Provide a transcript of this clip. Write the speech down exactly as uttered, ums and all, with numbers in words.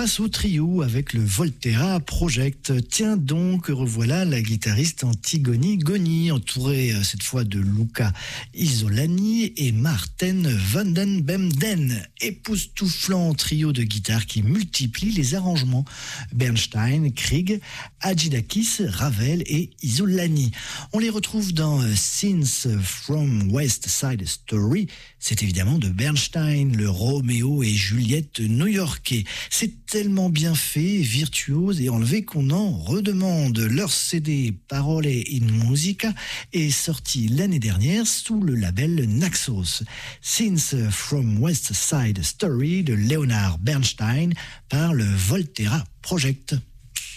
passe au trio avec le Volterra Project. Tiens donc, revoilà la guitariste Antigone Goni, entourée cette fois de Luca Isolani et Marten van den Bemden. Époustouflant trio de guitare qui multiplie les arrangements. Bernstein, Krieg, Hadjidakis, Ravel et Isolani. On les retrouve dans Scenes from West Side Story. C'est évidemment de Bernstein, le Roméo et Juliette new-yorkais. C'est tellement bien fait, virtuose et enlevé qu'on en redemande. Leur C D Parole in Musica est sorti l'année dernière sous le label Naxos. Scenes from West Side Story de Leonard Bernstein par le Volterra Project.